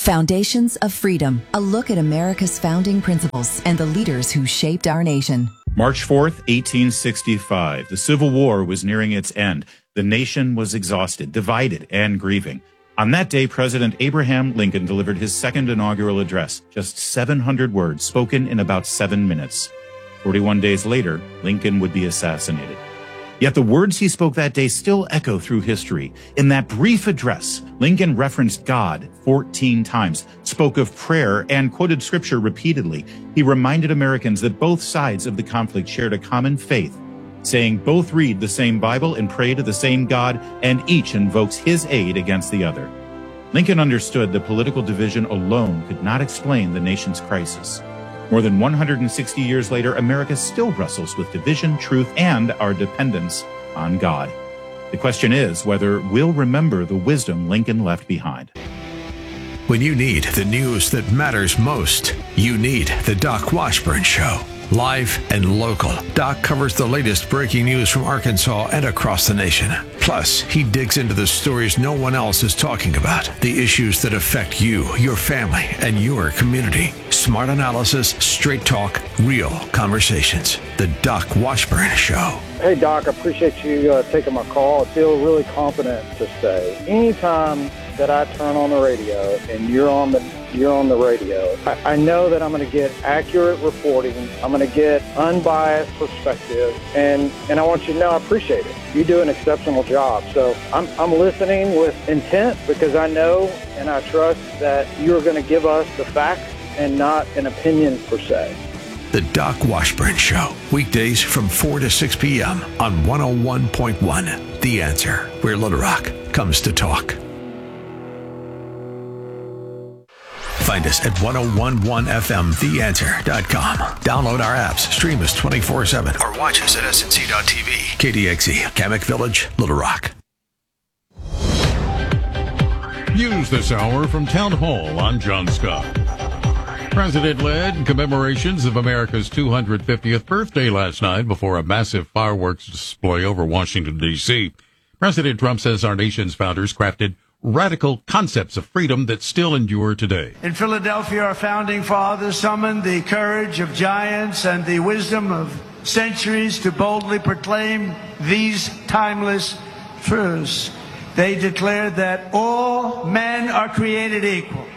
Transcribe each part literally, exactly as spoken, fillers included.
Foundations of Freedom, a look at America's founding principles and the leaders who shaped our nation. March fourth, eighteen sixty-five. The Civil War was nearing its end. The nation was exhausted, divided, and grieving. On that day, President Abraham Lincoln delivered his second inaugural address, just seven hundred words spoken in about seven minutes. forty-one days later, Lincoln would be assassinated. Yet the words he spoke that day still echo through history. In that brief address, Lincoln referenced God fourteen times, spoke of prayer, and quoted scripture repeatedly. He reminded Americans that both sides of the conflict shared a common faith, saying both read the same Bible and pray to the same God, and each invokes his aid against the other. Lincoln understood that political division alone could not explain the nation's crisis. More than one hundred sixty years later, America still wrestles with division, truth, and our dependence on God. The question is whether we'll remember the wisdom Lincoln left behind. When you need the news that matters most, you need the Doc Washburn Show. Live and local, Doc covers the latest breaking news from Arkansas and across the nation. Plus, he digs into the stories no one else is talking about, the issues that affect you, your family, and your community. Smart analysis, straight talk, real conversations. The Doc Washburn Show. Hey, Doc, I appreciate you uh, taking my call. I feel really confident to say anytime that I turn on the radio and you're on the you're on the radio, I, I know that I'm going to get accurate reporting. I'm going to get unbiased perspective, and, and I want you to know I appreciate it. You do an exceptional job. So I'm, I'm listening with intent because I know and I trust that you're going to give us the facts and not an opinion per se. The Doc Washburn Show, weekdays from four to six p.m. on one oh one point one. The Answer, where Little Rock comes to talk. Find us at ten eleven F M the answer dot com. Download our apps, stream us twenty-four seven, or watch us at S N C dot T V. K D X E, Kamek Village, Little Rock. News this hour from Town Hall. I'm John Scott. President-led commemorations of America's two hundred fiftieth birthday last night before a massive fireworks display over Washington, D C President Trump says our nation's founders crafted radical concepts of freedom that still endure today. In Philadelphia, our founding fathers summoned the courage of giants and the wisdom of centuries to boldly proclaim these timeless truths. They declared that all men are created equal,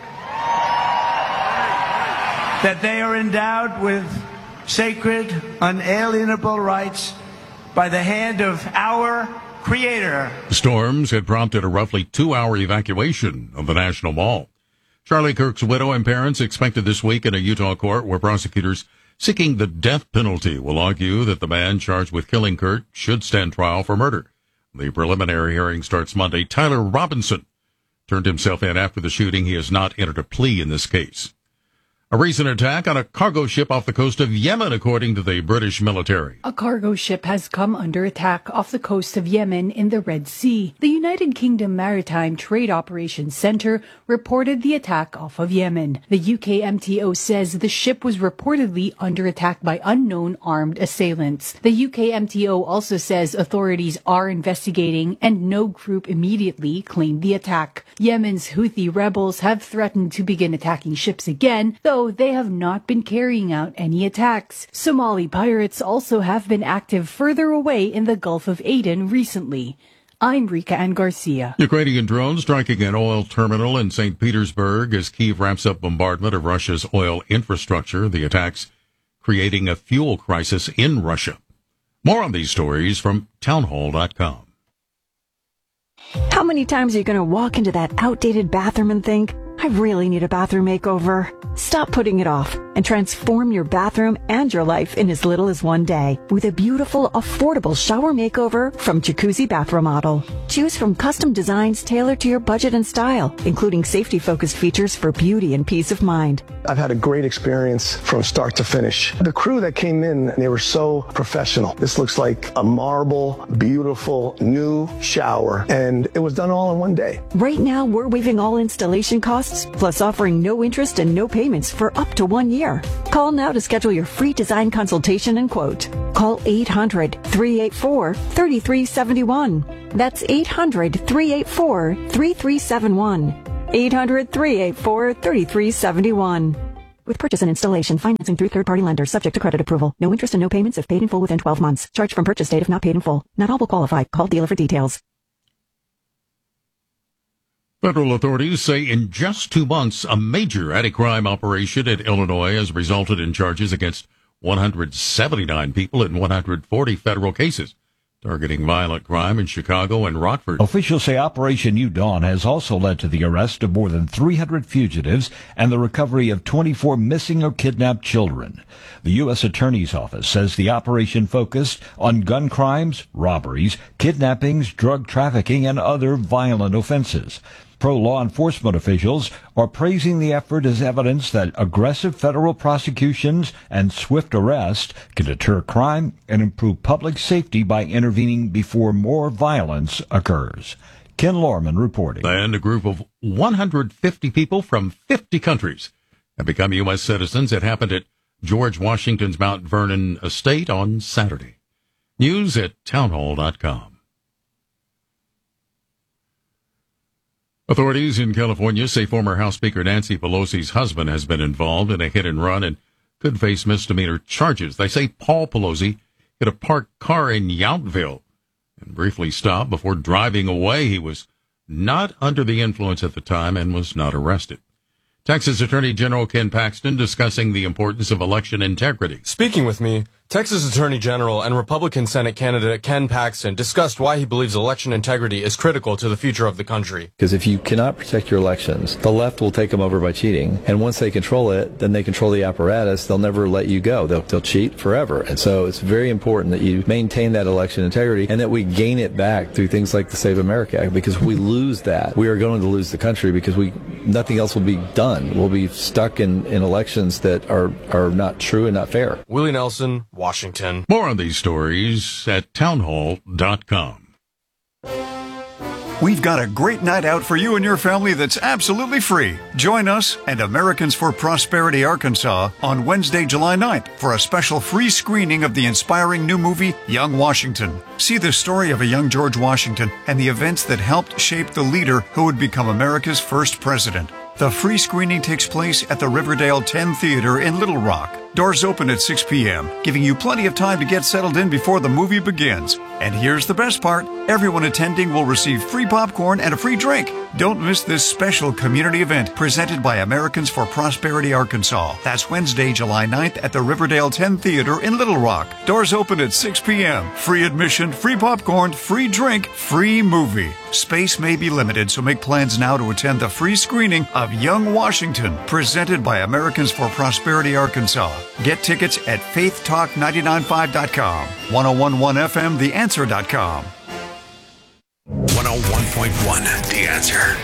that they are endowed with sacred, unalienable rights by the hand of our Creator. Storms had prompted a roughly two-hour evacuation of the National Mall. Charlie Kirk's widow and parents expected this week in a Utah court where prosecutors seeking the death penalty will argue that the man charged with killing Kirk should stand trial for murder. The preliminary hearing starts Monday. Tyler Robinson turned himself in after the shooting. He has not entered a plea in this case. A recent attack on a cargo ship off the coast of Yemen, according to the British military. A cargo ship has come under attack off the coast of Yemen in the Red Sea. The United Kingdom Maritime Trade Operations Center reported the attack off of Yemen. The U K M T O says the ship was reportedly under attack by unknown armed assailants. The U K M T O also says authorities are investigating and no group immediately claimed the attack. Yemen's Houthi rebels have threatened to begin attacking ships again, though they have not been carrying out any attacks. Somali pirates also have been active further away in the Gulf of Aden recently. I'm Rika Ann Garcia. Ukrainian drones striking an oil terminal in Saint Petersburg as Kyiv ramps up bombardment of Russia's oil infrastructure. The attacks creating a fuel crisis in Russia. More on these stories from townhall dot com. How many times are you going to walk into that outdated bathroom and think, I really need a bathroom makeover? Stop putting it off and transform your bathroom and your life in as little as one day with a beautiful, affordable shower makeover from Jacuzzi Bath Remodel. Choose from custom designs tailored to your budget and style, including safety-focused features for beauty and peace of mind. I've had a great experience from start to finish. The crew that came in, they were so professional. This looks like a marble, beautiful, new shower, and it was done all in one day. Right now, we're waiving all installation costs, plus offering no interest and no payments for up to one year. Call now to schedule your free design consultation and quote. Call eight hundred, three eight four, three three seven one. That's eight hundred, three eight four, three three seven one. eight hundred, three eight four, three three seven one. With purchase and installation, financing through third-party lenders, subject to credit approval. No interest and no payments if paid in full within twelve months. Charge from purchase date if not paid in full. Not all will qualify. Call dealer for details. Federal authorities say in just two months, a major anti-crime operation in Illinois has resulted in charges against one hundred seventy-nine people in one hundred forty federal cases, targeting violent crime in Chicago and Rockford. Officials say Operation New Dawn has also led to the arrest of more than three hundred fugitives and the recovery of twenty-four missing or kidnapped children. The U S Attorney's Office says the operation focused on gun crimes, robberies, kidnappings, drug trafficking, and other violent offenses. Pro-law enforcement officials are praising the effort as evidence that aggressive federal prosecutions and swift arrest can deter crime and improve public safety by intervening before more violence occurs. Ken Lorman reporting. And a group of one hundred fifty people from fifty countries have become U S citizens. It happened at George Washington's Mount Vernon estate on Saturday. News at townhall dot com. Authorities in California say former House Speaker Nancy Pelosi's husband has been involved in a hit and run and could face misdemeanor charges. They say Paul Pelosi hit a parked car in Yountville and briefly stopped before driving away. He was not under the influence at the time and was not arrested. Texas Attorney General Ken Paxton discussing the importance of election integrity. Speaking with me, Texas Attorney General and Republican Senate candidate Ken Paxton discussed why he believes election integrity is critical to the future of the country. Because if you cannot protect your elections, the left will take them over by cheating. And once they control it, then they control the apparatus. They'll never let you go. They'll, they'll cheat forever. And so it's very important that you maintain that election integrity and that we gain it back through things like the Save America Act. Because if we lose that, we are going to lose the country because we nothing else will be done. We'll be stuck in, in elections that are, are not true and not fair. Willie Nelson, Washington. More on these stories at townhall dot com. We've got a great night out for you and your family that's absolutely free. Join us and Americans for Prosperity Arkansas on Wednesday, July ninth for a special free screening of the inspiring new movie, Young Washington. See the story of a young George Washington and the events that helped shape the leader who would become America's first president. The free screening takes place at the Riverdale ten Theater in Little Rock. Doors open at six p.m., giving you plenty of time to get settled in before the movie begins. And here's the best part. Everyone attending will receive free popcorn and a free drink. Don't miss this special community event presented by Americans for Prosperity Arkansas. That's Wednesday, July ninth at the Riverdale ten Theater in Little Rock. Doors open at six p.m. Free admission, free popcorn, free drink, free movie. Space may be limited, so make plans now to attend the free screening of Young Washington, presented by Americans for Prosperity Arkansas. Get tickets at faith talk nine nine five dot com, ten eleven F M the answer dot com. one oh one point one The Answer.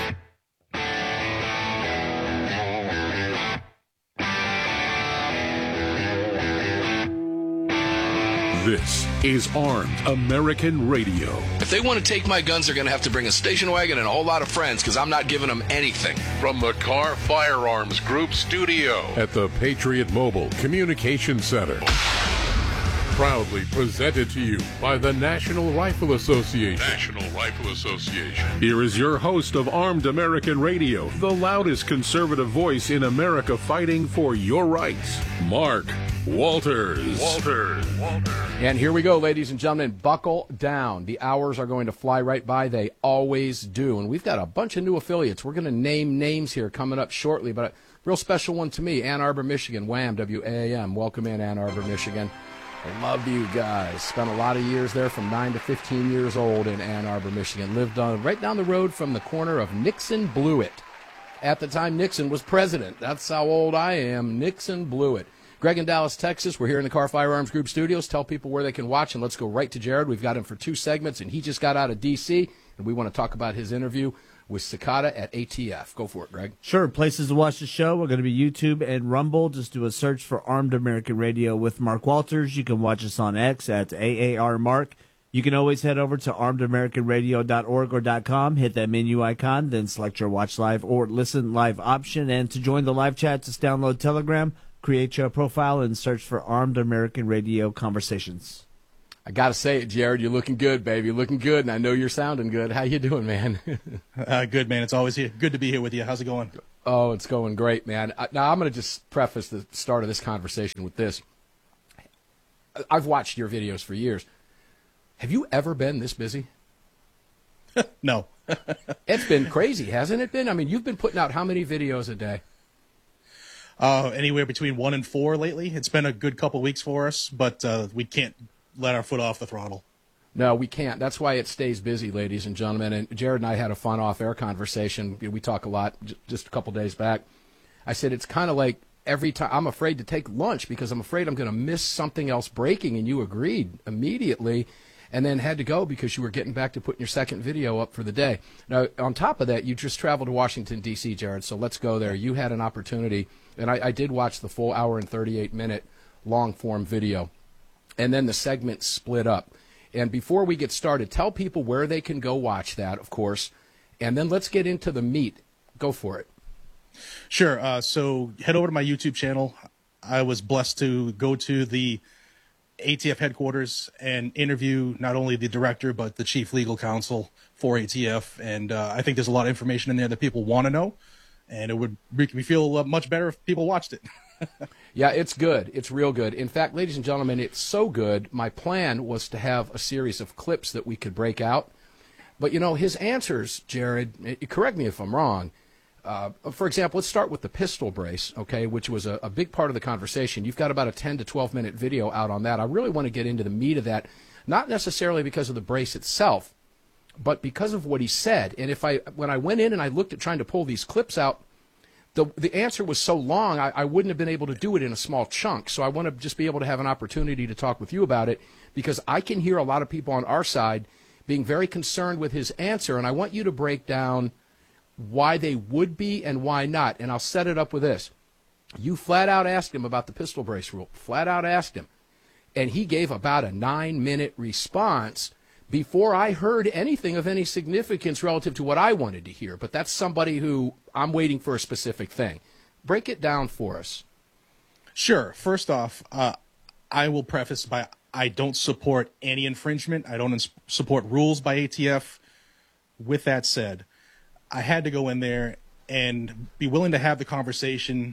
This is Armed American Radio. If they want to take my guns, they're going to have to bring a station wagon and a whole lot of friends, because I'm not giving them anything. From the Car Firearms Group studio at the Patriot Mobile Communication Center. Proudly presented to you by the National Rifle Association. National Rifle Association. Here is your host of Armed American Radio, the loudest conservative voice in America fighting for your rights, Mark Walters. Walters. Walters. And here we go, ladies and gentlemen. Buckle down. The hours are going to fly right by. They always do. And we've got a bunch of new affiliates. We're going to name names here coming up shortly, but a real special one to me, Ann Arbor, Michigan, WHAM, W A M. Welcome in, Ann Arbor, Michigan. I love you guys. Spent a lot of years there, from nine to fifteen years old in Ann Arbor, Michigan. Lived on, right down the road from the corner of Nixon Blewett. At the time, Nixon was president. That's how old I am. Nixon Blewett. Greg in Dallas, Texas. We're here in the Car Firearms Group studios. Tell people where they can watch, and let's go right to Jared. We've got him for two segments, and he just got out of D C, and we want to talk about his interview with Cicada at A T F. Go for it, Greg. Sure. Places to watch the show. We're going to be YouTube and Rumble. Just do a search for Armed American Radio with Mark Walters. You can watch us on X at A A R Mark. You can always head over to armed american radio dot org or .com, hit that menu icon, then select your watch live or listen live option. And to join the live chat, just download Telegram, create your profile, and search for Armed American Radio Conversations. I got to say it, Jared. You're looking good, baby. You're looking good, and I know you're sounding good. How you doing, man? uh, good, man. It's always here. Good to be here with you. How's it going? Oh, it's going great, man. Now, I'm going to just preface the start of this conversation with this. I've watched your videos for years. Have you ever been this busy? No. It's been crazy, hasn't it been? I mean, you've been putting out how many videos a day? Uh, anywhere between one and four lately. It's been a good couple weeks for us, but uh, we can't let our foot off the throttle. No, we can't. That's why it stays busy, ladies and gentlemen. And Jared and I had a fun off-air conversation. We talk a lot j- just a couple days back. I said it's kind of like every time I'm afraid to take lunch because I'm afraid I'm going to miss something else breaking, and you agreed immediately and then had to go because you were getting back to putting your second video up for the day. Now, on top of that, you just traveled to Washington, D C, Jared, so let's go there. You had an opportunity, and I, I did watch the full hour and thirty-eight minute long-form video, and then the segment split up. And before we get started, tell people where they can go watch that, of course, and then let's get into the meat. Go for it. Sure. Uh, so head over to my YouTube channel. I was blessed to go to the A T F headquarters and interview not only the director, but the chief legal counsel for A T F. And uh, I think there's a lot of information in there that people want to know. And it would make me feel uh, much better if people watched it. Yeah, it's good. It's real good. In fact, ladies and gentlemen, it's so good. My plan was to have a series of clips that we could break out. But, you know, his answers, Jared, correct me if I'm wrong. Uh, for example, let's start with the pistol brace, okay, which was a, a big part of the conversation. You've got about a ten to twelve minute video out on that. I really want to get into the meat of that, not necessarily because of the brace itself, but because of what he said. And if I, when I went in and I looked at trying to pull these clips out, the the answer was so long, I, I wouldn't have been able to do it in a small chunk. So I want to just be able to have an opportunity to talk with you about it, because I can hear a lot of people on our side being very concerned with his answer, and I want you to break down why they would be and why not. And I'll set it up with this. You flat out asked him about the pistol brace rule. Flat out asked him. And he gave about a nine-minute response before I heard anything of any significance relative to what I wanted to hear. But that's somebody who I'm waiting for a specific thing. Break it down for us. Sure. First off, uh, I will preface by I don't support any infringement. I don't ins- support rules by A T F. With that said, I had to go in there and be willing to have the conversation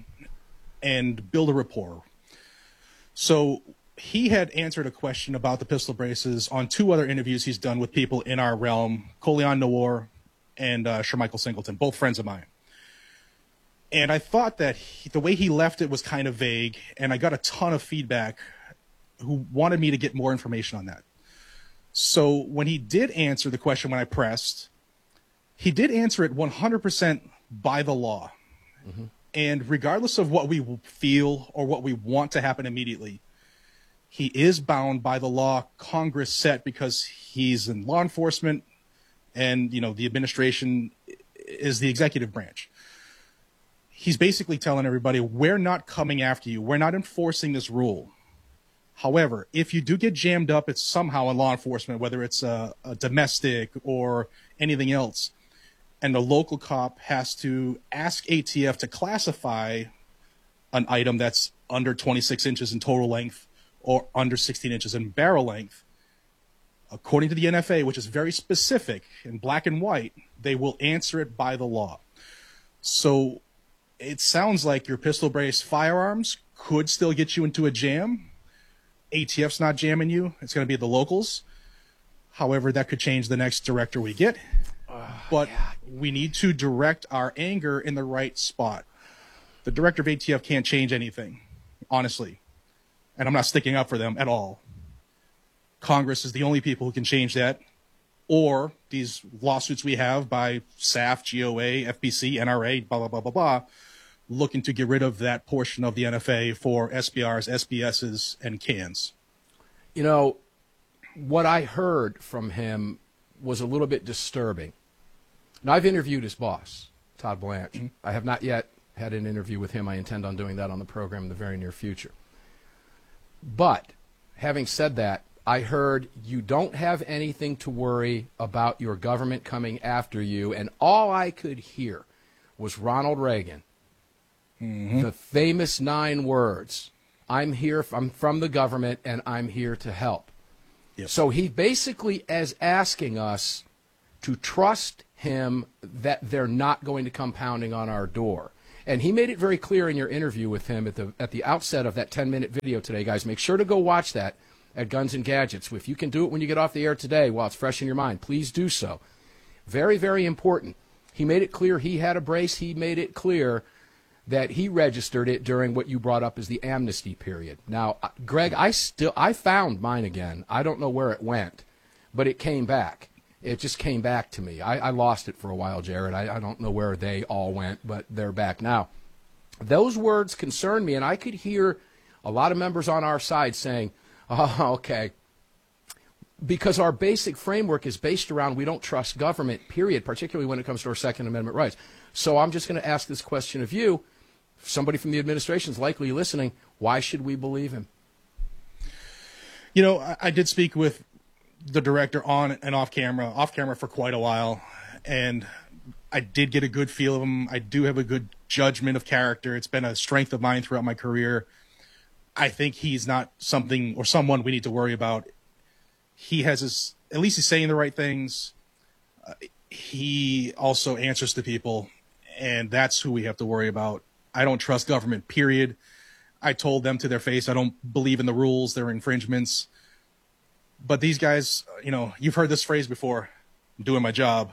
and build a rapport. So he had answered a question about the pistol braces on two other interviews he's done with people in our realm, Colion Noor and uh, Shermichael Singleton, both friends of mine. And I thought that he, the way he left it was kind of vague, and I got a ton of feedback who wanted me to get more information on that. So when he did answer the question when I pressed, he did answer it one hundred percent by the law. Mm-hmm. And regardless of what we feel or what we want to happen immediately, he is bound by the law Congress set, because he's in law enforcement and, you know, the administration is the executive branch. He's basically telling everybody, we're not coming after you. We're not enforcing this rule. However, if you do get jammed up, it's somehow in law enforcement, whether it's a, a domestic or anything else, and the local cop has to ask A T F to classify an item that's under twenty-six inches in total length or under sixteen inches in barrel length, according to the N F A, which is very specific in black and white, they will answer it by the law. So it sounds like your pistol brace firearms could still get you into a jam. A T F's not jamming you. It's going to be the locals. However, that could change the next director we get. Uh, but yeah. We need to direct our anger in the right spot. The director of A T F can't change anything, honestly. And I'm not sticking up for them at all. Congress is the only people who can change that. Or these lawsuits we have by S A F, G O A, F B C, N R A, blah, blah, blah, blah, blah, looking to get rid of that portion of the N F A for S B Rs, S B Ss, and cans. You know, what I heard from him was a little bit disturbing. Now, I've interviewed his boss, Todd Blanche. Mm-hmm. I have not yet had an interview with him. I intend on doing that on the program in the very near future. But having said that, I heard you don't have anything to worry about your government coming after you, and all I could hear was Ronald Reagan. Mm-hmm. The famous nine words, I'm here, I'm from the government, and I'm here to help. Yep. So he basically is asking us to trust him that they're not going to come pounding on our door. And he made it very clear in your interview with him at the at the outset of that ten-minute video today, guys. Make sure to go watch that at Guns and Gadgets. If you can do it when you get off the air today while it's fresh in your mind, please do so. Very, very important. He made it clear he had a brace. He made it clear that he registered it during what you brought up as the amnesty period. Now, Greg, I still I found mine again. I don't know where it went, but it came back. It just came back to me. I, I lost it for a while, Jared. I, I don't know where they all went, but they're back now. Those words concerned me, and I could hear a lot of members on our side saying, oh, okay, because our basic framework is based around we don't trust government, period, particularly when it comes to our Second Amendment rights. So I'm just going to ask this question of you. Somebody from the administration is likely listening. Why should we believe him? You know, I, I did speak with the director on and off camera, off camera for quite a while, and I did get a good feel of him. I do have a good judgment of character. It's been a strength of mine throughout my career. I think he's not something or someone we need to worry about. He has his, at least he's saying the right things. Uh, he also answers to people, and that's who we have to worry about. I don't trust government, period. I told them to their face, I don't believe in the rules. They're infringements. But these guys, you know, you've heard this phrase before, I'm doing my job.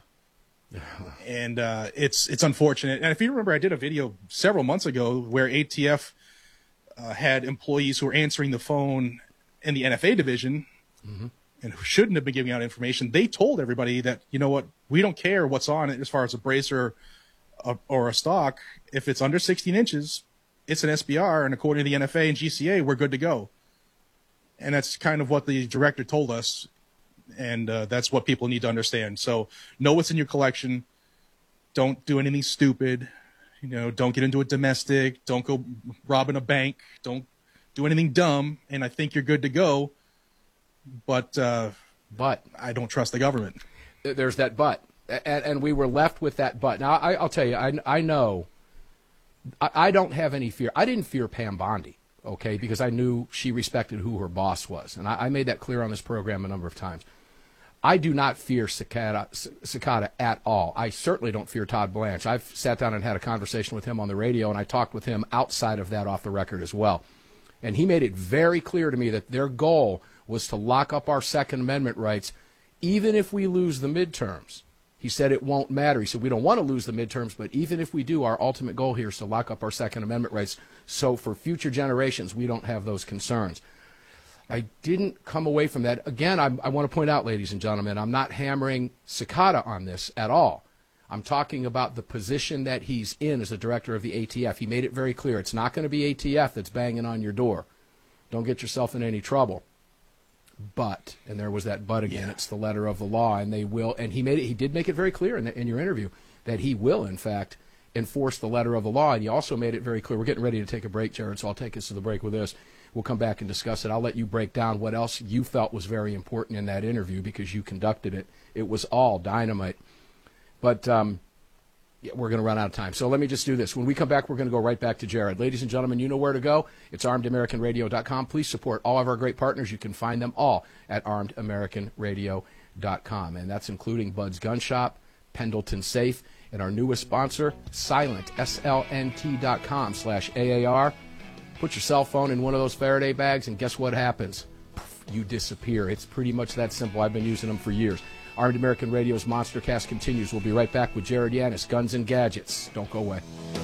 And uh, it's it's unfortunate. And if you remember, I did a video several months ago where A T F uh, had employees who were answering the phone in the N F A division mm-hmm. and who shouldn't have been giving out information. They told everybody that, you know what, we don't care what's on it as far as a brace or a, or a stock. If it's under sixteen inches, it's an S B R, and according to the N F A and G C A, we're good to go. And that's kind of what the director told us, and uh, that's what people need to understand. So know what's in your collection. Don't do anything stupid. You know, don't get into a domestic. Don't go robbing a bank. Don't do anything dumb, and I think you're good to go. But uh, but I don't trust the government. There's that but, and, and we were left with that but. Now, I, I'll tell you, I, I know I, I don't have any fear. I didn't fear Pam Bondi. Okay, because I knew she respected who her boss was. And I, I made that clear on this program a number of times. I do not fear Cicada, Cicada at all. I certainly don't fear Todd Blanche. I've sat down and had a conversation with him on the radio, and I talked with him outside of that off the record as well. And he made it very clear to me that their goal was to lock up our Second Amendment rights, even if we lose the midterms. He said it won't matter. He said we don't want to lose the midterms, but even if we do, our ultimate goal here is to lock up our Second Amendment rights so for future generations we don't have those concerns. I didn't come away from that. Again, I, I want to point out, ladies and gentlemen, I'm not hammering Cicada on this at all. I'm talking about the position that he's in as the director of the A T F. He made it very clear. It's not going to be A T F that's banging on your door. Don't get yourself in any trouble. But, and there was that but again, yeah. It's the letter of the law, and they will, and he made it, he did make it very clear in, the, in your interview that he will, in fact, enforce the letter of the law, and he also made it very clear. We're getting ready to take a break, Jared, so I'll take us to the break with this. We'll come back and discuss it. I'll let you break down what else you felt was very important in that interview because you conducted it. It was all dynamite. But um, yeah, we're going to run out of time. So let me just do this. When we come back, we're going to go right back to Jared. Ladies and gentlemen, you know where to go. It's armed american radio dot com. Please support all of our great partners. You can find them all at armed american radio dot com. And that's including Bud's Gun Shop, Pendleton Safe, and our newest sponsor, Silent, S L N T dot com slash A A R. Put your cell phone in one of those Faraday bags, and guess what happens? You disappear. It's pretty much that simple. I've been using them for years. Armed American Radio's Monster Cast continues. We'll be right back with Jared Yanis, Guns and Gadgets. Don't go away.